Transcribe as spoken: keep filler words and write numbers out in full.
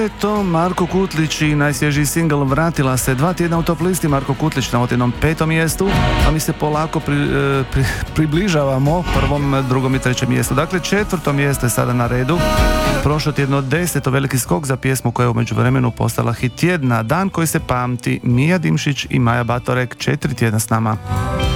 Eto, Marko Kutlić i najsvježiji singl Vratila se, dva tjedna u top listi. Marko Kutlić na odjednom petom mjestu, a mi se polako pri, pri, približavamo prvom, drugom i trećem mjestu. Dakle, četvrto mjesto je sada na redu. Prošlo tjedno deseto, veliki skok za pjesmu koja je u međuvremenu postala hit tjedna. Dan koji se pamti, Mija Dimšić i Maja Batorek, četiri tjedna s nama.